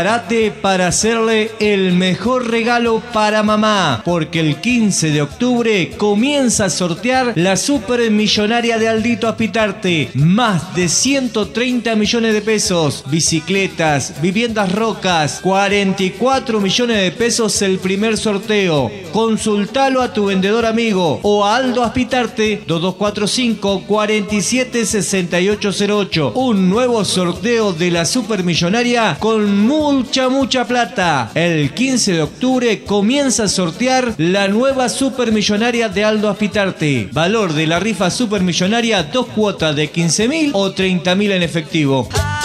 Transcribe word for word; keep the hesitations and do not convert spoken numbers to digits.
Prepárate para hacerle el mejor regalo para mamá, porque el quince de octubre comienza a sortear la supermillonaria de Aldito Aspitarte. Más de ciento treinta millones de pesos, bicicletas, viviendas Rocas, cuarenta y cuatro millones de pesos el primer sorteo. Consultalo a tu vendedor amigo o a Aldo Aspitarte, dos dos cuatro cinco, cuatro siete, seis ocho cero ocho. Un nuevo sorteo de la supermillonaria con mucha, mucha plata. El quince de octubre comienza a sortear la nueva supermillonaria de Aldo Aspitarte. Valor de la rifa supermillonaria, dos cuotas de quince mil o treinta mil en efectivo.